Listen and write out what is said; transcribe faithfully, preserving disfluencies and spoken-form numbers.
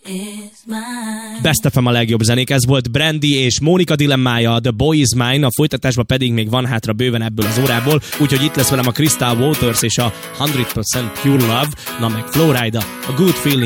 Best ef em a legjobb zenék, ez volt Brandy és Mónika dilemmája, The Boy Is Mine, a folytatásban pedig még van hátra bőven ebből az órából, úgyhogy itt lesz velem a Crystal Waters és a one hundred percent Pure Love, na meg Flowrider, a Good Feeling.